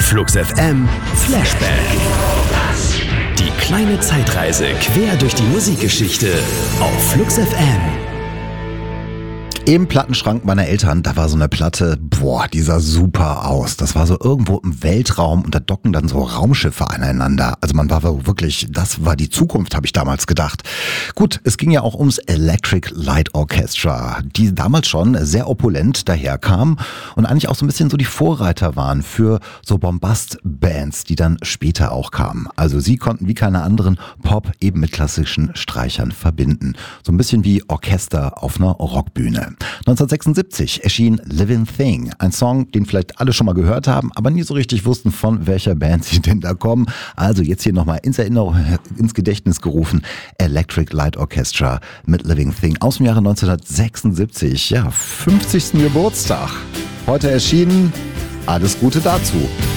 Flux FM Flashback. Die kleine Zeitreise quer durch die Musikgeschichte auf Flux FM. Im Plattenschrank meiner Eltern, da war so eine Platte, die sah super aus. Das war so irgendwo im Weltraum und da docken dann so Raumschiffe aneinander. Also man war wirklich, das war die Zukunft, habe ich damals gedacht. Gut, es ging ja auch ums Electric Light Orchestra, die damals schon sehr opulent daherkamen und eigentlich auch so ein bisschen so die Vorreiter waren für so Bombast-Bands, die dann später auch kamen. Also sie konnten wie keine anderen Pop eben mit klassischen Streichern verbinden. So ein bisschen wie Orchester auf einer Rockbühne. 1976 erschien Living Thing, ein Song, den vielleicht alle schon mal gehört haben, aber nie so richtig wussten, von welcher Band sie denn da kommen. Also jetzt hier nochmal ins Gedächtnis gerufen, Electric Light Orchestra mit Living Thing aus dem Jahre 1976, 50. Geburtstag. Heute erschienen, alles Gute dazu.